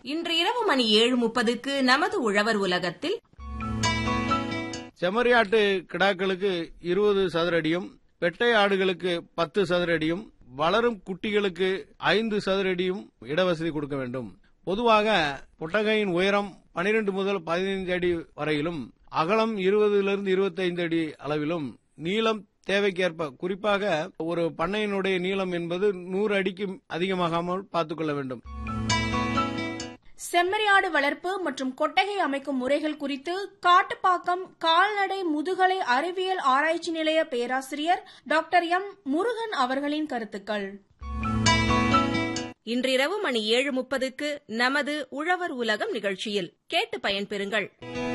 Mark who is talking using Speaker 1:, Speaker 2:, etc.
Speaker 1: இன்று இரவு மணி 7:30க்கு நமது உழவர் உலகத்தில்
Speaker 2: செம்மறியாட்டு கிடாக்களுக்கு 20 சதுர அடியும், பெட்டை ஆடுகளுக்கு 10 சதுர அடியும், வளரும் குட்டிகளுக்கு 5 சதுர அடியும் இடவசதி கொடுக்க வேண்டும். பொதுவாக கொட்டகையின் உயரம் 12 முதல் 15 அடி வரையிலும், அகலம் 20 to 25 அடி அளவிலும், நீளம் தேவைக்கேற்ப, குறிப்பாக ஒரு பண்ணையினுடைய நீளம் என்பது 100 அடிக்கு அதிகமாகாமல் பார்த்துக் கொள்ள வேண்டும்.
Speaker 3: செம்மறியாடு வளர்ப்பு மற்றும் கொட்டகை அமைக்கும் முறைகள் குறித்து காட்டுப்பாக்கம் கால்நடை முதுகலை அறிவியல் ஆராய்ச்சி நிலைய பேராசிரியர் டாக்டர் எம். முருகன் அவர்களின் கருத்துக்கள்.
Speaker 1: இன்றிரவு மணி 7:30க்கு நமது உழவர் உலகம் நிகழ்ச்சியில் கேட்டு பயன்பெறுங்கள்.